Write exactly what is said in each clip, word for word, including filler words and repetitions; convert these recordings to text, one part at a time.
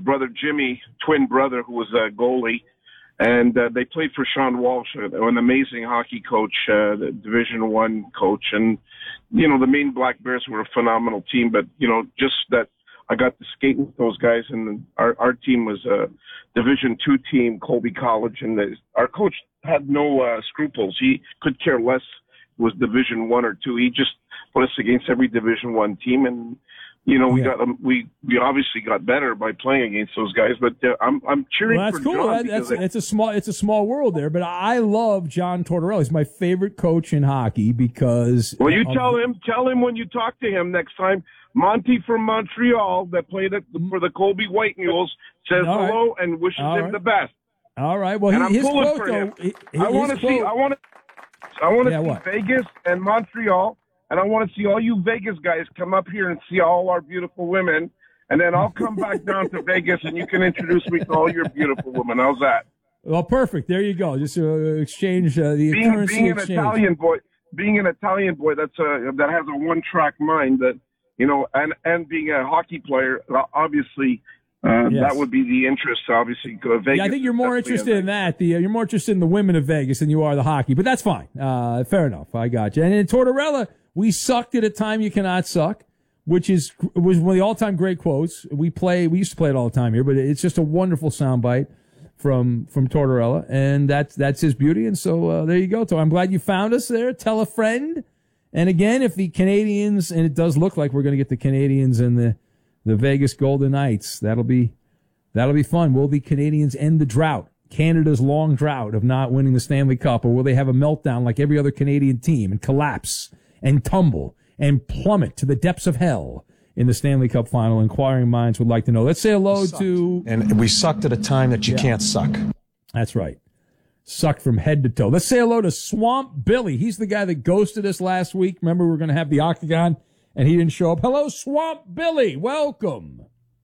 brother Jimmy, twin brother, who was a goalie. And uh, they played for Sean Walsh, an amazing hockey coach, uh, the Division One coach. And, you know, the Maine Black Bears were a phenomenal team. But, you know, just that I got to skate with those guys. And our, our team was a Division Two team, Colby College. And the, our coach had no uh, scruples. He could care less if it was Division One or Two. He just put us against every Division One team. And, you know, we yeah. got um, we we obviously got better by playing against those guys, but uh, I'm I'm cheering well, that's for cool. John. That, that's it's a small it's a small world there, but I love John Tortorella. He's my favorite coach in hockey because. Well, you uh, tell him tell him when you talk to him next time. Monty from Montreal that played at the, for the Colby White Mules says All hello right. and wishes All him right. the best. All right. Well, and he, I'm his pulling quote, for though, him. His, I want to see. I want to. I want to yeah, see what? Vegas and Montreal. And I want to see all you Vegas guys come up here and see all our beautiful women. And then I'll come back down to Vegas and you can introduce me to all your beautiful women. How's that? Well, perfect. There you go. Just uh, exchange uh, the being, currency being an exchange. Italian boy, being an Italian boy that's a, that has a one-track mind that, you know, and, and being a hockey player, obviously, uh, yes. that would be the interest, obviously. Vegas, yeah, I think you're more interested in that. The uh, You're more interested in the women of Vegas than you are the hockey, but that's fine. Uh, fair enough. I got you. And in Tortorella, we sucked at a time you cannot suck, which is was one of the all-time great quotes. We play, we used to play it all the time here, but it's just a wonderful soundbite from from Tortorella, and that's that's his beauty. And so uh, there you go. So I'm glad you found us there. Tell a friend. And again, if the Canadians, and it does look like we're going to get the Canadians and the the Vegas Golden Knights, that'll be that'll be fun. Will the Canadians end the drought? Canada's long drought of not winning the Stanley Cup, or will they have a meltdown like every other Canadian team and collapse and tumble and plummet to the depths of hell in the Stanley Cup final? Inquiring minds would like to know. Let's say hello to... And we sucked at a time that you yeah. can't suck. That's right. Sucked from head to toe. Let's say hello to Swamp Billy. He's the guy that ghosted us last week. Remember, we were going to have the Octagon, and he didn't show up. Hello, Swamp Billy. Welcome.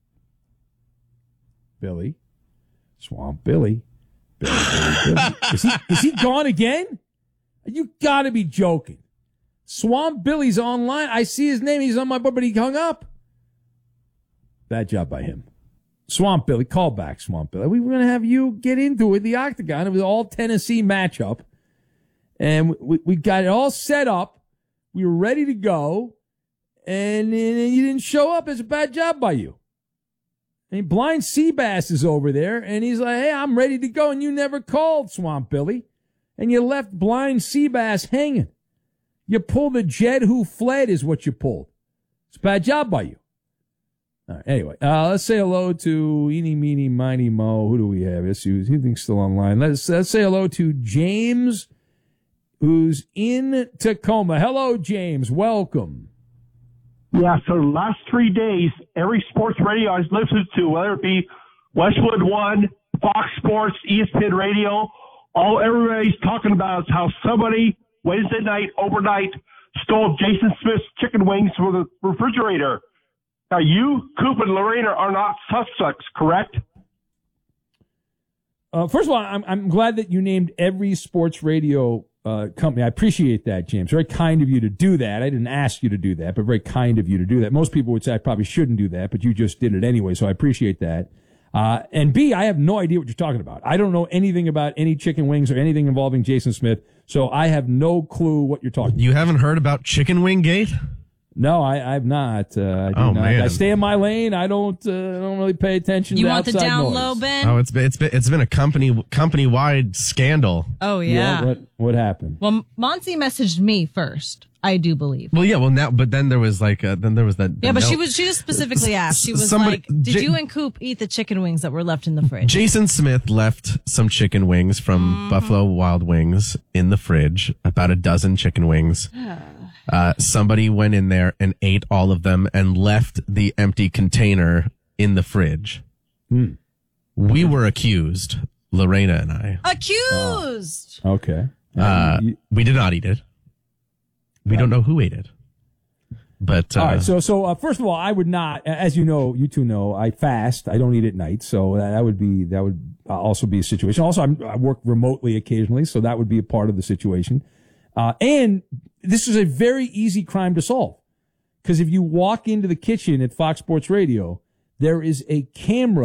Billy. Swamp Billy. Billy, Billy, Billy. Is he, is he gone again? You got to be joking. Swamp Billy's online. I see his name. He's on my board, but he hung up. Bad job by him. Swamp Billy, call back, Swamp Billy. We were going to have you get into it, the Octagon. It was all Tennessee matchup. And we, we got it all set up. We were ready to go. And, and you didn't show up. It's a bad job by you. And Blind Seabass is over there. And he's like, hey, I'm ready to go. And you never called, Swamp Billy. And you left Blind Seabass hanging. You pulled a Jed who fled is what you pulled. It's a bad job by you. All right, anyway, uh, let's say hello to Eeny, Meeny, Miny, Mo. Who do we have? Let's see, who's he thinks still online. Let's, let's say hello to James, who's in Tacoma. Hello, James. Welcome. Yeah, so the last three days, every sports radio I've listened to, whether it be Westwood One, Fox Sports, E S P N Radio, all everybody's talking about is how somebody Wednesday night, overnight, stole Jason Smith's chicken wings from the refrigerator. Now, you, Coop, and Lorena are not suspects, correct? Uh, first of all, I'm, I'm glad that you named every sports radio uh, company. I appreciate that, James. Very kind of you to do that. I didn't ask you to do that, but very kind of you to do that. Most people would say I probably shouldn't do that, but you just did it anyway, so I appreciate that. Uh, and B, I have no idea what you're talking about. I don't know anything about any chicken wings or anything involving Jason Smith, so I have no clue what you're talking about. You haven't heard about Chicken Wing Gate? No, I, I've not. Uh, I do oh, not. man. I stay in my lane. I don't, uh, I don't really pay attention you to want outside the down noise. low, Ben? Oh, it's been, it's been, it's been a company, company-wide scandal. Oh, yeah. yeah what, what happened? Well, Monty messaged me first, I do believe. Well, yeah, well, now, but then there was like, uh, then there was that. Yeah, but note. she was, she just specifically asked. She was Somebody, like, did J- you and Coop eat the chicken wings that were left in the fridge? Jason Smith left some chicken wings from mm-hmm. Buffalo Wild Wings in the fridge, about a dozen chicken wings. Uh, somebody went in there and ate all of them and left the empty container in the fridge. Hmm. We were accused, Lorena and I. Accused! Oh, okay. Uh, you, we did not eat it. We right. don't know who ate it. But, uh, all right. So, so, uh, first of all, I would not, as you know, you two know, I fast. I don't eat at night. So that, that would be, that would also be a situation. Also, I'm, I work remotely occasionally. So that would be a part of the situation. Uh, and this is a very easy crime to solve. Because if you walk into the kitchen at Fox Sports Radio, there is a camera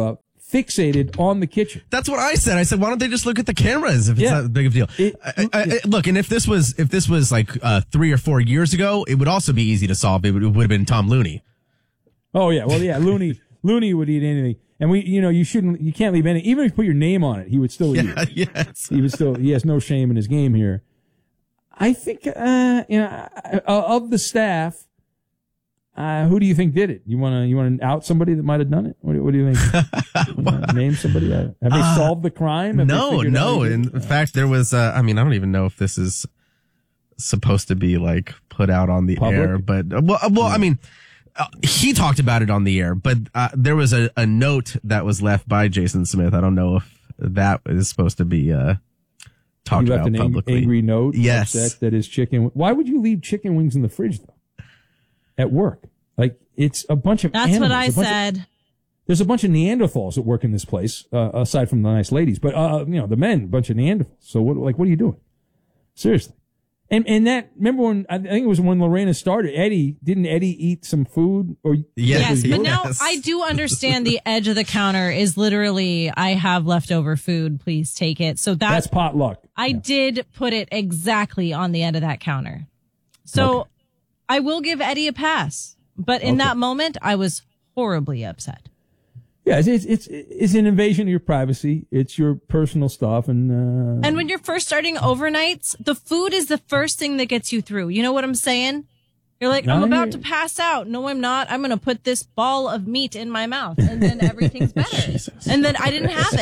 fixated on the kitchen. That's what I said. I said, why don't they just look at the cameras if it's Yeah. not a big of a deal? It- I, I, I, look, and if this was if this was like uh, three or four years ago, it would also be easy to solve. It would, it would have been Tom Looney. Oh yeah, well yeah, Looney Looney would eat anything, and we, you know, you shouldn't, you can't leave any. Even if you put your name on it, he would still eat Yeah, it. yes. He would still. He has no shame in his game here. I think, uh, you know, uh, of the staff, uh, who do you think did it? You want to you want to out somebody that might have done it? What, do- what do you think? You wanna name somebody? That, have they Uh, solved the crime? Have they No, figured out no. who did In it? fact, there was. Uh, I mean, I don't even know if this is supposed to be like put out on the Public? air, but uh, well, uh, well, I mean, uh, he talked about it on the air, but uh, there was a, a note that was left by Jason Smith. I don't know if that is supposed to be uh, talked He left about an ang- publicly. angry note. Yes. upset that his chicken. Why would you leave chicken wings in the fridge though? At work, like it's a bunch of. That's animals, what I a bunch of- said. There's a bunch of Neanderthals that work in this place, uh, aside from the nice ladies. But uh, you know, the men, a bunch of Neanderthals. So what? Like, what are you doing? Seriously. And and that, remember when I think it was when Lorena started. Eddie didn't Eddie eat some food or Yes, Yes, but now yes. I do understand the edge of the counter is literally, I have leftover food, please take it. So that, that's potluck. I did put it exactly on the end of that counter. So Okay. I will give Eddie a pass. But in Okay. that moment, I was horribly upset. Yeah, it's, it's it's it's an invasion of your privacy. It's your personal stuff, and uh, And when you're first starting overnights, the food is the first thing that gets you through. You know what I'm saying? You're like, I'm I about hear to you. pass out. No, I'm not. I'm going to put this ball of meat in my mouth, and then everything's better. And then I didn't have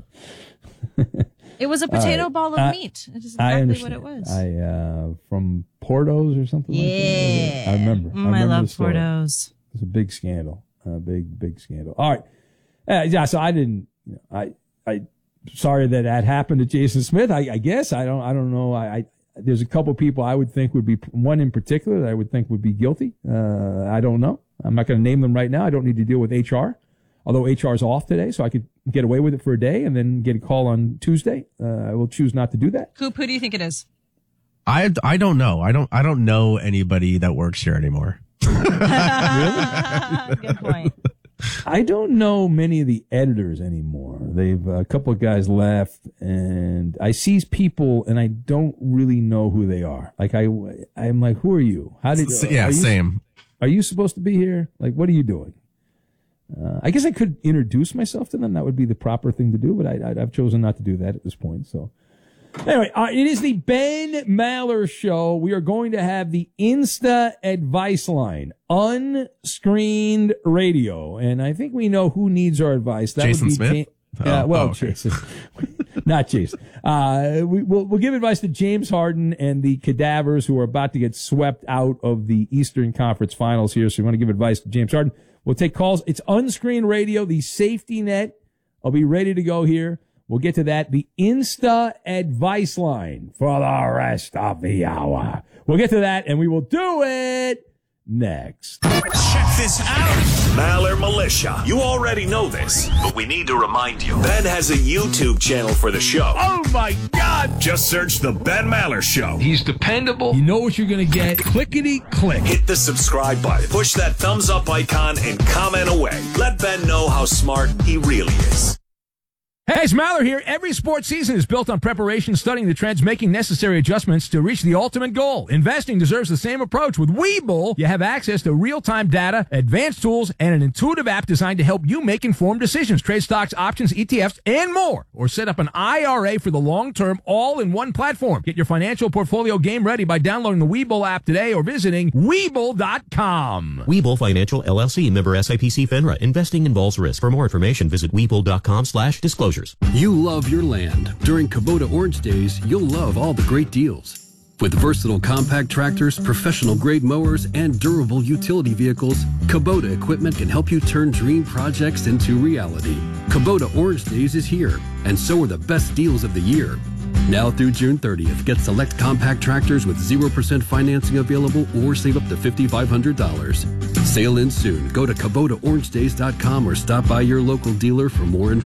it. It was a potato right. ball of I- meat. It is I exactly what understand. it was. I uh, from Portos or something. yeah. like that. I remember. Mm, I, remember I love the story. Portos. It was a big scandal. A big big scandal. All right. Uh, yeah. So I didn't. You know, I I sorry that that happened to Jason Smith. I, I guess I don't. I don't know. I, I there's a couple people I would think would be one in particular that I would think would be guilty. Uh, I don't know. I'm not going to name them right now. I don't need to deal with H R. Although H R is off today, so I could get away with it for a day and then get a call on Tuesday. Uh, I will choose not to do that. Coop, who do you think it is? I I don't know. I don't I don't know anybody that works here anymore. Good point. I don't know many of the editors anymore. They've a couple of guys left, and I see people, and I don't really know who they are. Like I, I'm like, who are you? How did? S- yeah, are you, same. Are you supposed to be here? Like, what are you doing? Uh, I guess I could introduce myself to them. That would be the proper thing to do, but I, I, I've chosen not to do that at this point. So. Anyway, uh, it is the Ben Maller Show. We are going to have the Insta Advice Line, unscreened radio, and I think we know who needs our advice. That Jason would be Smith? Ja- uh, Oh, well, oh, okay. Jason, not Jason. Uh, we, we'll, we'll give advice to James Harden and the Cadavers, who are about to get swept out of the Eastern Conference Finals here. So we want to give advice to James Harden. We'll take calls. It's unscreened radio, the safety net. I'll be ready to go here. We'll get to that. The Insta Advice Line for the rest of the hour. We'll get to that, and we will do it next. Check this out. Maller Militia. You already know this, but we need to remind you. Ben has a YouTube channel for the show. Oh my God! Just search The Ben Maller Show. He's dependable. You know what you're going to get. Clickety click. Hit the subscribe button, push that thumbs up icon, and comment away. Let Ben know how smart he really is. Hey, it's Maller here. Every sports season is built on preparation, studying the trends, making necessary adjustments to reach the ultimate goal. Investing deserves the same approach. With Webull, you have access to real-time data, advanced tools, and an intuitive app designed to help you make informed decisions. Trade stocks, options, E T Fs, and more. Or set up an I R A for the long term, all in one platform. Get your financial portfolio game ready by downloading the Webull app today or visiting Webull dot com. Webull Financial, L L C, member S I P C FINRA. Investing involves risk. For more information, visit Webull dot com slash disclosures. You love your land. During Kubota Orange Days, you'll love all the great deals. With versatile compact tractors, professional-grade mowers, and durable utility vehicles, Kubota equipment can help you turn dream projects into reality. Kubota Orange Days is here, and so are the best deals of the year. Now through June thirtieth, get select compact tractors with zero percent financing available or save up to five thousand five hundred dollars. Sale ends soon. Go to Kubota Orange Days dot com or stop by your local dealer for more information.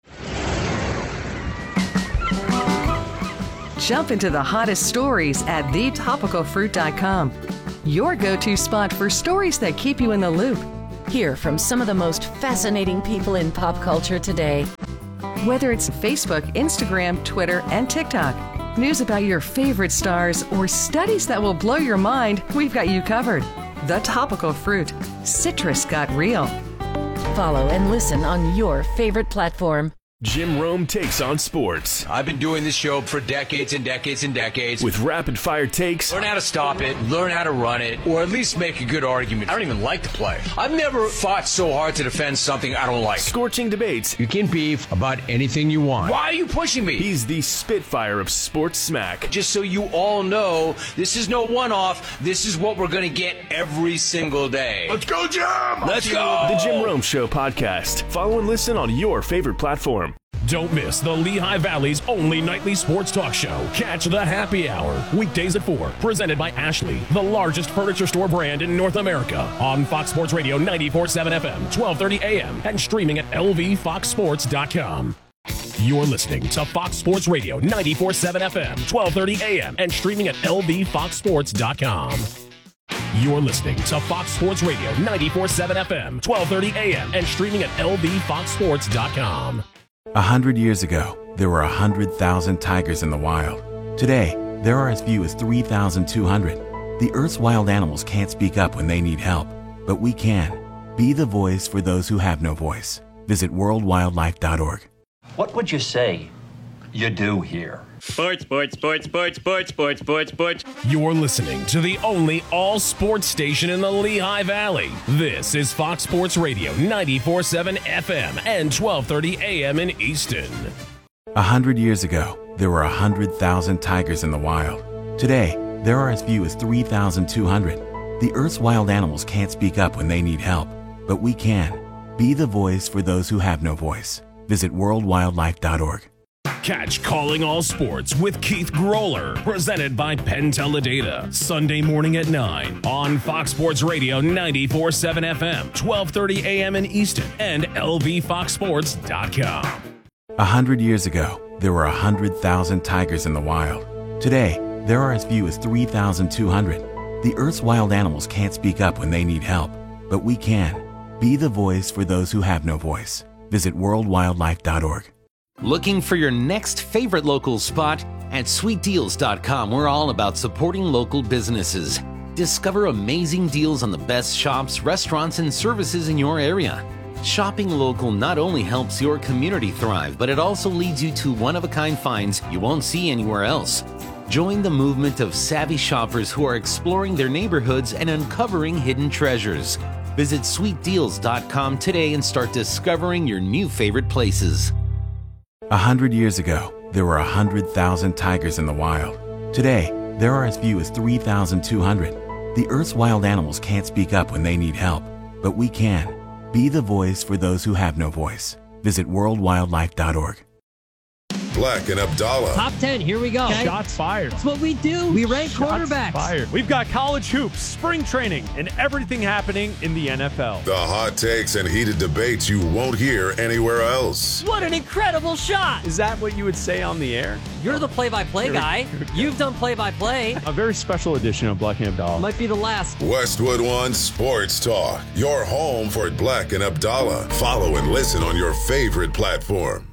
Jump into the hottest stories at the topical fruit dot com. Your go-to spot for stories that keep you in the loop. Hear from some of the most fascinating people in pop culture today. Whether it's Facebook, Instagram, Twitter, and TikTok, news about your favorite stars, or studies that will blow your mind, we've got you covered. The Topical Fruit. Citrus got real. Follow and listen on your favorite platform. Jim Rome takes on sports. I've been doing this show for decades and decades and decades. With rapid fire takes. Learn how to stop it, learn how to run it, or at least make a good argument. I don't even like to play. I've never fought so hard to defend something I don't like. Scorching debates. You can beef about anything you want. Why are you pushing me? He's the Spitfire of sports smack. Just so you all know, this is no one-off. This is what we're going to get every single day. Let's go, Jim! Let's go! The Jim Rome Show podcast. Follow and listen on your favorite platform. Don't miss the Lehigh Valley's only nightly sports talk show. Catch the Happy Hour, weekdays at four, presented by Ashley, the largest furniture store brand in North America, on Fox Sports Radio ninety-four point seven F M, twelve thirty A M, and streaming at L V fox sports dot com. You're listening to Fox Sports Radio ninety-four point seven F M, twelve thirty A M, and streaming at L V fox sports dot com. You're listening to Fox Sports Radio ninety-four point seven F M, twelve thirty A M, and streaming at L V fox sports dot com. A hundred years ago, there were a hundred thousand tigers in the wild. Today, there are as few as three thousand two hundred. The Earth's wild animals can't speak up when they need help, but we can. Be the voice for those who have no voice. Visit world wildlife dot org. What would you say you do here? Sports, sports, sports, sports, sports, sports, sports, sports. You're listening to the only all-sports station in the Lehigh Valley. This is Fox Sports Radio ninety-four point seven F M and twelve thirty A M in Easton. A hundred years ago, there were a hundred thousand tigers in the wild. Today, there are as few as three thousand two hundred. The Earth's wild animals can't speak up when they need help, but we can. Be the voice for those who have no voice. Visit world wildlife dot org. Catch Calling All Sports with Keith Groller, presented by Penn Teledata, Sunday morning at nine on Fox Sports Radio ninety-four point seven F M, twelve thirty A M in Easton, and L V fox sports dot com. A hundred years ago, there were a hundred thousand tigers in the wild. Today, there are as few as three thousand two hundred. The Earth's wild animals can't speak up when they need help, but we can. Be the voice for those who have no voice. Visit world wildlife dot org. Looking for your next favorite local spot? At sweet deals dot com, we're all about supporting local businesses. Discover amazing deals on the best shops, restaurants, and services in your area. Shopping local not only helps your community thrive, but it also leads you to one-of-a-kind finds you won't see anywhere else. Join the movement of savvy shoppers who are exploring their neighborhoods and uncovering hidden treasures. Visit sweet deals dot com today and start discovering your new favorite places. A hundred years ago, there were a hundred thousand tigers in the wild. Today, there are as few as three thousand two hundred. The Earth's wild animals can't speak up when they need help, but we can. Be the voice for those who have no voice. Visit world wildlife dot org. Black and Abdallah. Top ten, here we go. Okay. Shots fired. That's what we do. We rank Shots quarterbacks. Fired. We've got college hoops, spring training, and everything happening in the N F L. The hot takes and heated debates you won't hear anywhere else. What an incredible shot. Is that what you would say on the air? You're the play-by-play guy. You've done play-by-play. A very special edition of Black and Abdallah. Might be the last. Westwood One Sports Talk. Your home for Black and Abdallah. Follow and listen on your favorite platform.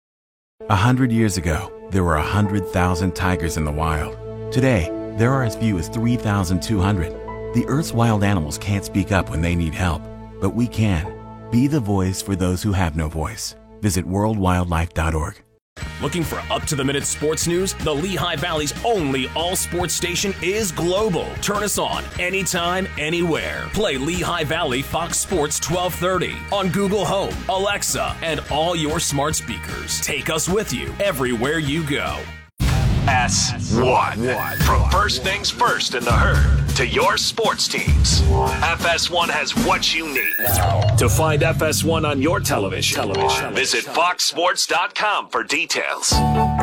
A hundred years ago, there were a hundred thousand tigers in the wild. Today, there are as few as three thousand two hundred. The Earth's wild animals can't speak up when they need help, but we can. Be the voice for those who have no voice. Visit world wildlife dot org. Looking for up-to-the-minute sports news? The Lehigh Valley's only all-sports station is global. Turn us on anytime, anywhere. Play Lehigh Valley Fox Sports twelve thirty on Google Home, Alexa, and all your smart speakers. Take us with you everywhere you go. S one. From first things first in the herd to your sports teams, F S one has what you need. To find F S one on your television, television. Visit fox sports dot com for details.